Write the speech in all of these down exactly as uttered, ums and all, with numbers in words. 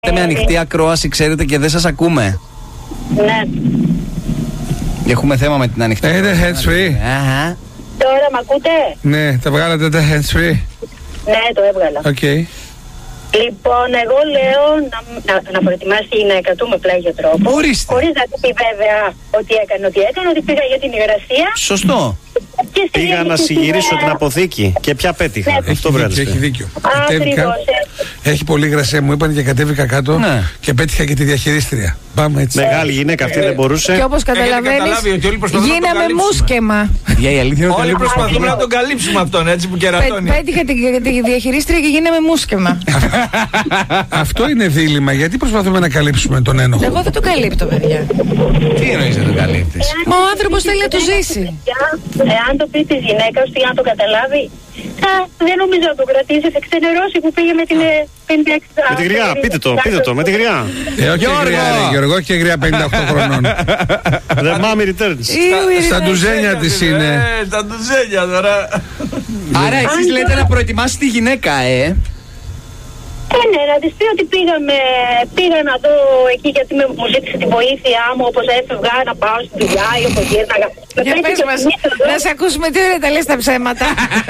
Ε, με ανοιχτή ακρόαση, ξέρετε, και δεν σας ακούμε. Ναι. Έχουμε θέμα με την ανοιχτή. Έχετε hands free? Αχα. Τώρα μ' ακούτε? Ναι, τα βγάλατε τα hands free. Ναι, το έβγαλα. Οκ. Okay. Λοιπόν, εγώ λέω να, να, να προετοιμάσει η γυναίκα του με πλάγιο τρόπο. Χωρίς να πει βέβαια ότι έκανε ό,τι έκανε, ότι πήγα για την υγρασία. Σωστό. Πήγα να συγυρίσω την αποθήκη και πια πέτυχα. Ναι. Αυτό βράδυ. Έχει δίκιο. Κατέβηκα. Έχει πολύ υγρασία, μου είπαν, και κατέβηκα κάτω, ναι, και πέτυχα και τη διαχειρίστρια. Πάμε έτσι. Μεγάλη γυναίκα αυτή, δεν μπορούσε. Και όπως καταλαβαίνεις, γίναμε μούσκεμα. Όλοι προσπαθούμε να τον καλύψουμε αυτόν, έτσι που κερατώνει. Πέτυχα τη διαχειρίστρια και γίναμε μούσκεμα. Αυτό είναι δίλημμα. Γιατί προσπαθούμε να καλύψουμε τον ένοχο? Εγώ δεν τον καλύπτω, παιδιά. Τι εννοείς δεν τον καλύπτεις? Μα ο άνθρωπος θέλει να το ζήσει. Εάν το πει τη γυναίκα του, για να το καταλάβει, θα, δεν νομίζω να το κρατήσει. Θα ξενερώσει που πήγε με την πενήντα έξι. Με τη γριά, πείτε το, πείτε το, με τη γριά. Ε, όχι γριά, ρε Γιώργο, και γριά πενήντα οκτώ χρονών. The mommy returns. Στα ντουζένια της είναι. Στα ντουζένια τώρα. Άρα εσείς λέτε να προετοιμάσει τη γυναίκα, ε. Ε, ναι, να της πει ότι πήγαμε, πήγα να δω εκεί γιατί με, μου ζήτησε τη βοήθειά μου, όπως έφευγα να πάω στη δουλειά ή όπως γύρναγα. Για πες μας, να σε ακούσουμε, τι ωραία τα λες τα ψέματα.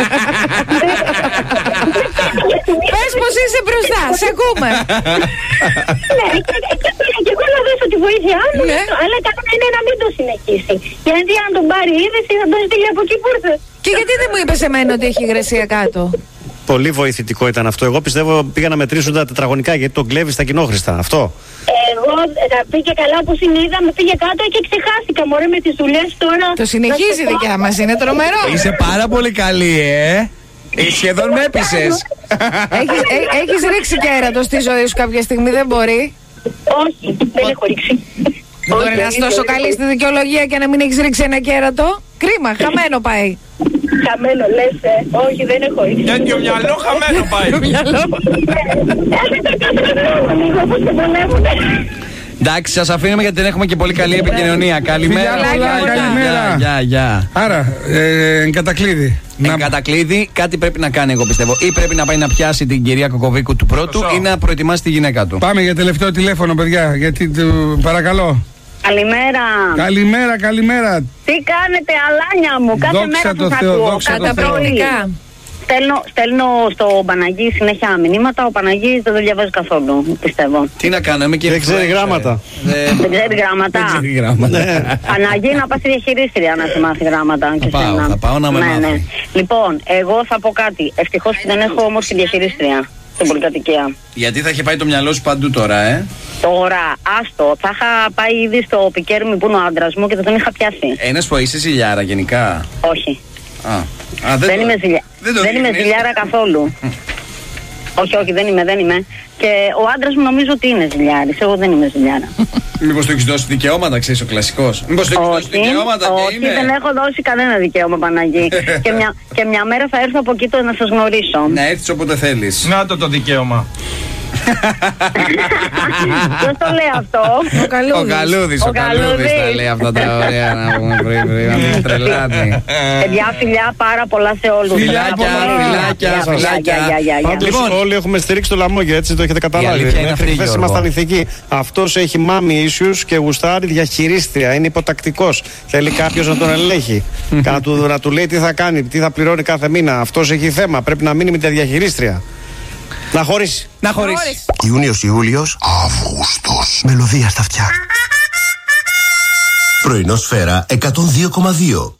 Πες πως είσαι μπροστά, σε ακούμε. Ναι, και εγώ να δώσω τη βοήθειά μου, αλλά καλό είναι να μην το συνεχίσει. Γιατί αν τον πάρει είδηση θα τον στείλει από εκεί που ήρθε. Και γιατί δεν μου είπες εμένα ότι έχει υγρασία κάτω? Πολύ βοηθητικό ήταν αυτό. Εγώ πιστεύω πήγα να μετρήσουν τα τετραγωνικά γιατί τον κλέβει στα κοινόχρηστα. Αυτό. Εγώ θα πήγε καλά που συνείδα, με πήγε κάτω και ξεχάστηκα. Μωρέ με τις δουλειές τώρα. Το συνεχίζει η δικιά μας, είναι τρομερό. Είσαι πάρα πολύ καλή, ε. Σχεδόν με έπεισες. Έχεις, έ, έχεις ρίξει κέρατο στη ζωή σου κάποια στιγμή, δεν μπορεί? Όχι, δεν έχω ρίξει. Δεν μπορεί να είσαι τόσο καλή στη δικαιολογία και να μην έχεις ρίξει ένα κέρατο. Κρίμα, χαμένο πάει. Χαμένο λες, ε. Όχι, δεν έχω ρίξει. Τέτοιο μυαλό χαμένο πάει. Εντάξει, σας αφήνουμε γιατί δεν έχουμε και πολύ καλή επικοινωνία. Καλημέρα. Καλημέρα. Γεια, γεια. Άρα, ε, εν κατακλείδη. Εν κατακλείδη, κάτι πρέπει να κάνει, εγώ πιστεύω. Ή πρέπει να πάει να πιάσει την κυρία Κοκοβίκου του πρώτου, ή να προετοιμάσει τη γυναίκα του. Πάμε για τελευταίο τηλέφωνο, παιδιά. Γιατί, παρακαλώ. Καλημέρα. Καλημέρα, καλημέρα. Τι κάνετε, αλάνια μου? Κάθε Δόξα μέρα σας Θεό, ακούω. δόξα Κατά τω Θεώ. προλικά. Στέλνω, στέλνω στο Παναγί συνέχεια μηνύματα. Ο Παναγί δεν διαβάζει καθόλου, πιστεύω. Τι να κάνω, είμαι και δεν ξέρει γράμματα. Δεν ξέρει γράμματα. Δεν ξέρει γράμματα. Παναγί, να πας στη διαχειρίστρια να σε μάθει γράμματα. Θα πάω, θα πάω να με ναι, μάθει. ναι. Λοιπόν, εγώ θα πω κάτι. Ευτυχώς που δεν έχω όμως τη διαχειρίστρια στην πολυκατοικία. Γιατί θα είχε πάει το μυαλό σου παντού τώρα, ε. Τώρα, άστο, θα είχα πάει ήδη στο πικέρμι που είναι ο άντρας μου και θα τον είχα πιάσει. Ένας που είσαι ζηλιάρα γενικά. Όχι. Α, α, δεν δεν το, είμαι, ζηλιά... δεν το δεν είμαι ζηλιάρα καθόλου. όχι, όχι, δεν είμαι, δεν είμαι. Και ο άντρας μου νομίζω ότι είναι ζηλιάρης. Εγώ δεν είμαι ζηλιάρα. Μήπως του έχεις δώσει δικαιώματα, ξέρεις, ο κλασικός. Μήπως του έχεις δώσει δικαιώματα και όχι, είναι. δεν έχω δώσει κανένα δικαίωμα, Παναγί. και, μια, και μια μέρα θα έρθω από εκεί το να σας γνωρίσω. Να έρθεις όποτε θέλεις. Να το το δικαίωμα. Ποιος το λέει αυτό? Ο Καλούδης. Ο Καλούδης, ο Καλούδης τα λέει αυτά τα ωραία να πούμε πριν, πριν, να μην τρελάνει. Παιδιά, φιλιά πάρα πολλά σε όλους. Φιλάκια, φιλάκια, φιλάκια. Πάντως όλοι έχουμε στηρίξει το λαμόγιο, έτσι το έχετε καταλάβει. Μέχρι χθες ήμασταν ηθικοί. Αυτός έχει μάμι issues και γουστάρει διαχειρίστρια, είναι υποτακτικός. Θέλει κάποιος να τον ελέγχει, να του λέει τι θα κάνει, τι θα πληρώνει κάθε μήνα. Αυτός έχει θέμα, πρέπει να μείνει με τη διαχειρίστρια. Να χωρίσει. Να χωρίσει. Ιούνιος, Ιούλιος, Αύγουστος. Μελωδία στα αυτιά. Πρωινό Σφαίρα εκατόν δύο κόμμα δύο.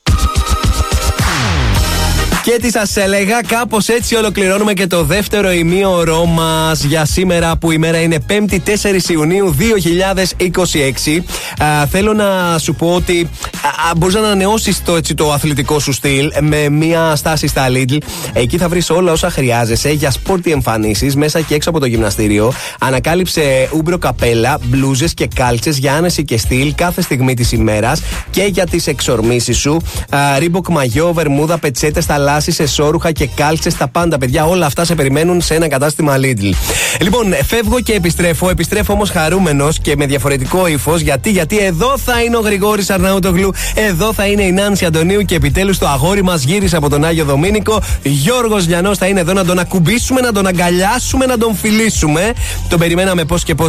Και τι σας έλεγα, κάπως έτσι ολοκληρώνουμε και το δεύτερο ημίωρό μας για σήμερα, που η μέρα είναι πέμπτη τέσσερις Ιουνίου δύο χιλιάδες είκοσι έξι. Α, θέλω να σου πω ότι α, μπορείς να ανανεώσεις το, έτσι, το αθλητικό σου στυλ με μια στάση στα Lidl. Εκεί θα βρεις όλα όσα χρειάζεσαι για σπόρτι εμφανίσεις μέσα και έξω από το γυμναστήριο. Ανακάλυψε ούμπρο καπέλα, μπλούζες και κάλτσες για άνεση και στυλ κάθε στιγμή της ημέρας και για τις εξορμήσεις σου. Ρίμποκ μαγιό, βερμούδα, πετσέτες, στα γλάσσες, εσώρουχα και κάλτσες, τα πάντα, παιδιά. Όλα αυτά σε περιμένουν σε ένα κατάστημα Lidl. Λοιπόν, φεύγω και επιστρέφω. Επιστρέφω όμως χαρούμενος και με διαφορετικό ύφος. Γιατί, γιατί εδώ θα είναι ο Γρηγόρης Αρναούτογλου, εδώ θα είναι η Νάνση Αντωνίου και επιτέλους το αγόρι μας γύρισε από τον Άγιο Δομήνικο. Γιώργος Λιανός θα είναι εδώ να τον ακουμπήσουμε, να τον αγκαλιάσουμε, να τον φιλήσουμε. Τον περιμέναμε πώς και πώς